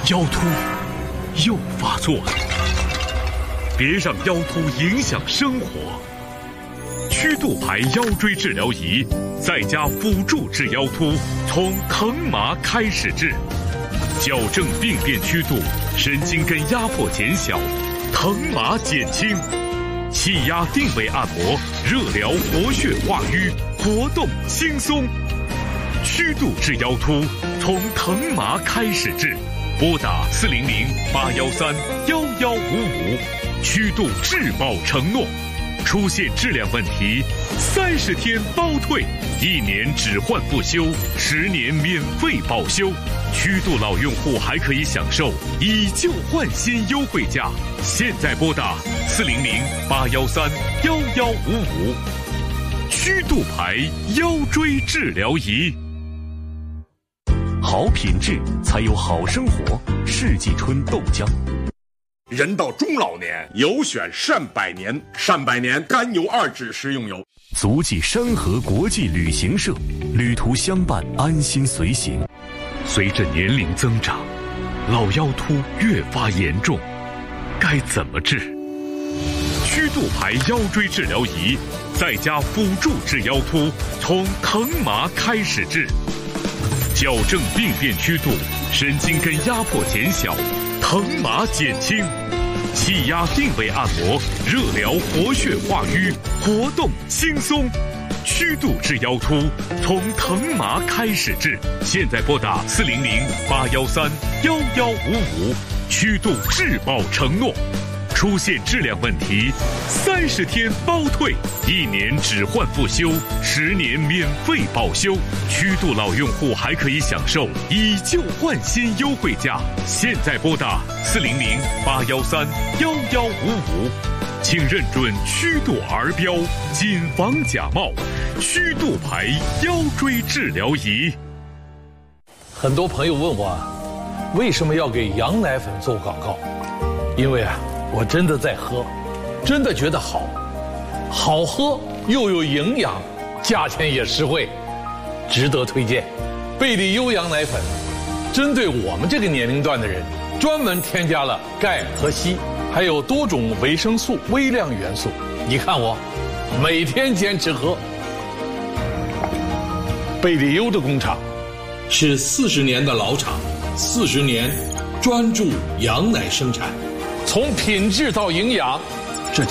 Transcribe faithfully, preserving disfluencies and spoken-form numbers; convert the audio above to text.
腰突又发作了，别让腰突影响生活。曲度牌腰椎治疗仪在家辅助治腰突，从疼麻开始治，矫正病变曲度，神经根压迫减小，疼麻减轻，气压定位按摩，热疗活血化瘀，活动轻松。曲度治腰突，从疼麻开始治，拨打四零零八幺三幺幺五五，曲度质保承诺。出现质量问题，三十天包退，一年只换不修，十年免费保修。曲度老用户还可以享受以旧换新优惠价。现在拨打四零零八幺三幺幺五五，曲度牌腰椎治疗仪。 好品质才有好生活。世纪春豆浆。 人到中老年，有选善百年，善百年甘油二酯食用油。 足迹山河国际旅行社，旅途相伴，安心随行。 随着年龄增长，老腰突越发严重，该怎么治？曲度牌腰椎治疗仪在家辅助治腰突，从疼麻开始治，矫正病变曲度，神经根压迫减小，疼麻减轻，气压定位按摩，热疗活血化瘀，活动轻松。曲度治腰突，从疼麻开始治。现在拨打四零零八幺三幺幺五五，曲度质保承诺。出现质量问题，三十天包退，一年只换不修，十年免费保修。曲度老用户还可以享受以旧换新优惠价。现在拨打四零零八幺三幺幺五五，请认准曲度儿标，谨防假冒。曲度牌腰椎治疗仪。 很多朋友问我，为什么要给羊奶粉做广告？因为啊，我真的在喝，真的觉得好，好喝又有营养，价钱也实惠，值得推荐。贝里优羊奶粉，针对我们这个年龄段的人，专门添加了钙和硒，还有多种维生素、微量元素。你看我，每天坚持喝。贝里优的工厂是四十年的老厂，四十年专注羊奶生产。从品质到营养，